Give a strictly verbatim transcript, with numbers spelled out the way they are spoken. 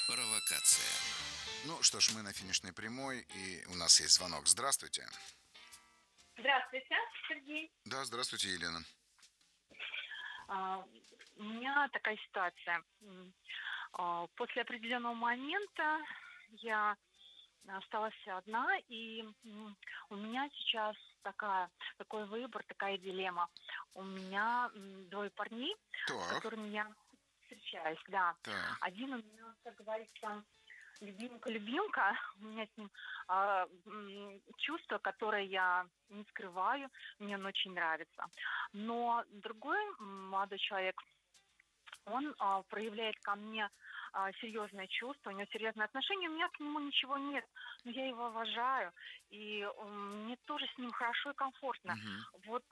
Провокация. Ну что ж, мы на финишной прямой, и у нас есть звонок. Здравствуйте. Здравствуйте, Сергей. Да, здравствуйте, Елена. А, У меня такая ситуация. М, а, После определенного момента я осталась одна, и м, у меня сейчас такая, такой выбор, такая дилемма. У меня м, двое парней, с Так, которыми я встречаюсь, да. так. Один у меня, как говорится, любимка-любимка. У меня с ним а, м, чувство, которое я не скрываю, мне он очень нравится. Но другой м, молодой человек, он а, проявляет ко мне а, серьезное чувство, у него серьезные отношения, у меня к нему ничего нет, но я его уважаю, и м, мне тоже с ним хорошо и комфортно. Мгм. Вот